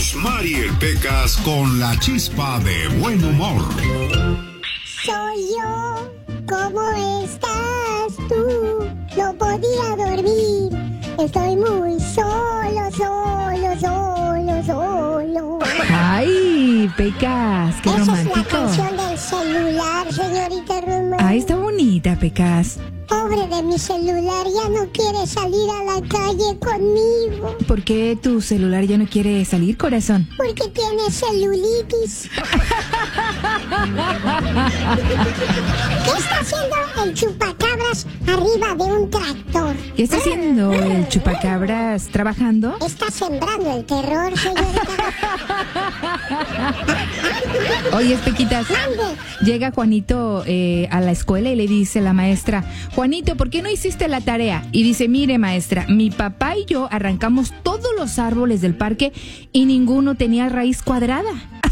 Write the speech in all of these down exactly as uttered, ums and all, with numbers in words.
Mariel Pecas con la chispa de buen humor. Soy yo, ¿cómo estás tú? No podía dormir, estoy muy solo, solo, solo, solo. ¡Ay, Pecas! ¡Qué Esa romántico! es la canción del celular, señorita Román. ¡Ay, está bonita, Pecas! Pobre de mi celular, ya no quiere salir a la calle conmigo. ¿Por qué tu celular ya no quiere salir, corazón? Porque tiene celulitis. ¿Qué está haciendo el chupacabras arriba de un tractor? ¿Qué está haciendo el chupacabras? ¿Trabajando? Está sembrando el terror, señorita. Oye, Pequitas, Mande. llega Juanito eh, a la escuela y le dice la maestra: Juanito, ¿por qué no hiciste la tarea? Y dice: mire, maestra, mi papá y yo arrancamos todos los árboles del parque y ninguno tenía raíz cuadrada.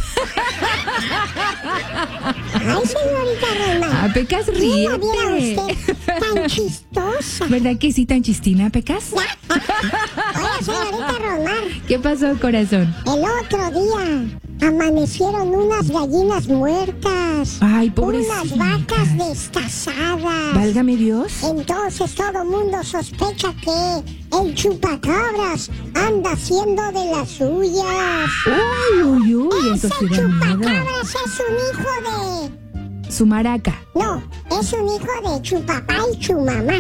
Ay, señorita Román. Ah, Pecas, ¿Quién la viera ríete. usted tan chistosa? ¿Verdad que sí, tan chistina, Pecas? Oye, señorita Román, ¿Qué pasó, corazón? el otro día amanecieron unas gallinas muertas. Ay, Unas pobrecitas. vacas destazadas. Válgame Dios. Entonces todo mundo sospecha que el chupacabras anda haciendo de las suyas. Uy, uy, uy, Ese eso sí da miedo. chupacabras es un hijo de... Su maraca. No, es un hijo de chupapá y chumamá.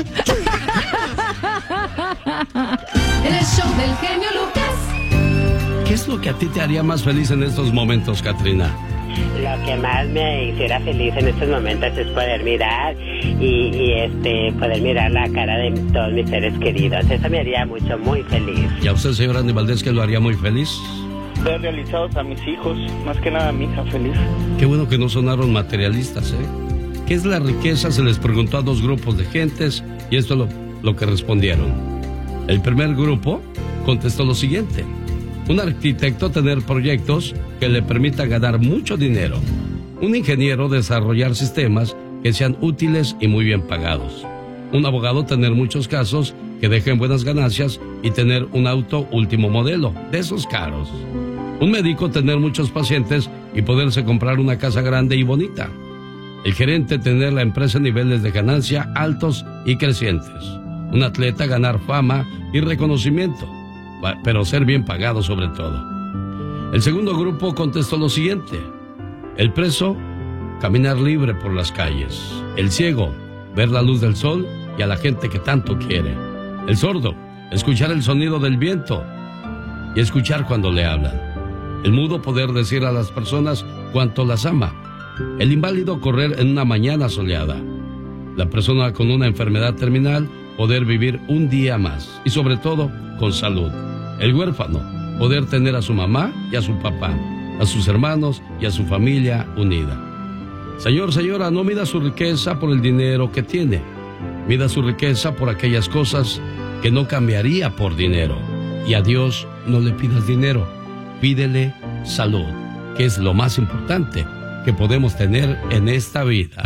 En el show del genio Lucas. ¿Qué es lo que a ti te haría más feliz en estos momentos, Katrina? Lo que más me hiciera feliz en estos momentos es poder mirar y, y este poder mirar la cara de todos mis seres queridos. Eso me haría mucho, muy feliz. ¿Y a usted, señor Andy Valdés, que lo haría muy feliz? Ver realizados a mis hijos, más que nada a mi hija feliz. Qué bueno que no sonaron materialistas, ¿eh? ¿Qué es la riqueza? Se les preguntó a dos grupos de gentes y esto es lo, lo que respondieron. El primer grupo contestó lo siguiente: un arquitecto tener proyectos que le permitan ganar mucho dinero. Un ingeniero desarrollar sistemas que sean útiles y muy bien pagados. Un abogado tener muchos casos que dejen buenas ganancias y tener un auto último modelo, de esos caros. Un médico tener muchos pacientes y poderse comprar una casa grande y bonita. El gerente tener la empresa en niveles de ganancia altos y crecientes. Un atleta ganar fama y reconocimiento, pero ser bien pagado sobre todo. El segundo grupo contestó lo siguiente: el preso, caminar libre por las calles. El ciego, ver la luz del sol y a la gente que tanto quiere. El sordo, escuchar el sonido del viento y escuchar cuando le hablan. El mudo, poder decir a las personas cuánto las ama. El inválido, correr en una mañana soleada. La persona con una enfermedad terminal, poder vivir un día más y sobre todo con salud. El huérfano, poder tener a su mamá y a su papá, a sus hermanos y a su familia unida. Señor, señora, no mida su riqueza por el dinero que tiene. Mida su riqueza por aquellas cosas que no cambiaría por dinero. Y a Dios no le pidas dinero, pídele salud, que es lo más importante que podemos tener en esta vida.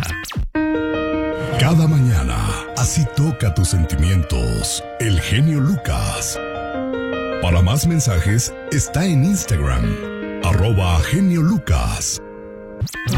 Cada mañana, así toca tus sentimientos. El genio Lucas. Para más mensajes, está en Instagram, arroba genio Lucas.